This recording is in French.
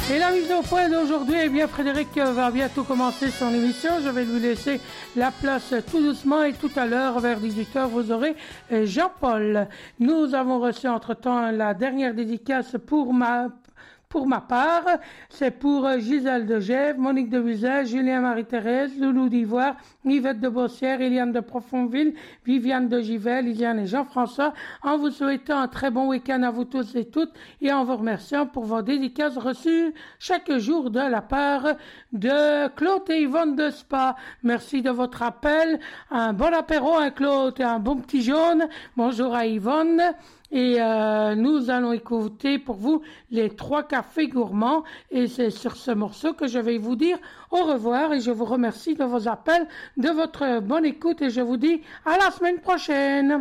Et la mise au point d'aujourd'hui, eh bien, Frédéric va bientôt commencer son émission. Je vais lui laisser la place tout doucement et tout à l'heure, vers 18h, vous aurez Jean-Paul. Nous avons reçu entre-temps la dernière dédicace pour ma part, c'est pour Gisèle de Gèvres, Monique de Vuzet, Julien Marie-Thérèse, Loulou d'Ivoire, Yvette de Bossière, Eliane de Profonville, Viviane de Givet, Lisiane et Jean-François, en vous souhaitant un très bon week-end à vous tous et toutes et en vous remerciant pour vos dédicaces reçues chaque jour de la part de Claude et Yvonne de Spa. Merci de votre appel. Un bon apéro, un Claude et un bon petit jaune. Bonjour à Yvonne. Et nous allons écouter pour vous les 3 cafés gourmands. Et c'est sur ce morceau que je vais vous dire au revoir. Et je vous remercie de vos appels, de votre bonne écoute. Et je vous dis à la semaine prochaine.